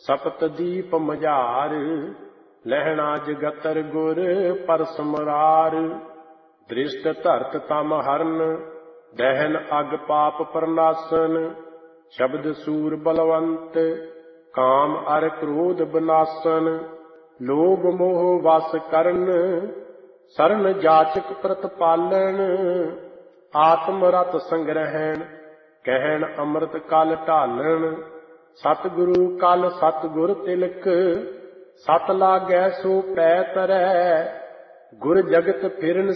ਸਪਤ ਦੀਪ ਮਝਾਰ, ਲਹਿਣਾ ਜਗਤਰ ਗੁਰ ਪਰਸਮਰਾਰ। ਦ੍ਰਿਸ਼ਟ ਧਰਤ ਤਮ ਹਰਨ, ਦਹਿਨ ਅਗ ਪਾਪ ਪ੍ਰਨਾਸਨ। ਸ਼ਬਦ ਸੂਰ ਬਲਵੰਤ, ਕਾਮ ਅਰ ਕ੍ਰੋਧ ਬਨਾਸਨ। ਲੋਭ ਮੋਹ ਵਸ ਕਰਨ, ਸਰਨ ਜਾਚਕ ਪ੍ਰਤਪਾਲਨ। ਆਤਮ ਰਤ ਸੰਗ੍ਰਹਿਣ, ਕਹਿਣ ਅੰਮ੍ਰਿਤ ਕਲ ਢਾਲਣ। ਸਤਿਗੁਰੂ ਕਲ ਸਤਿਗੁਰ ਤਿਲਕ, ਸਤ ਲਾਗੈ ਸੋ ਪੈ ਤਰੈ। ਗੁਰ ਜਗਤ ਫਿਰਨ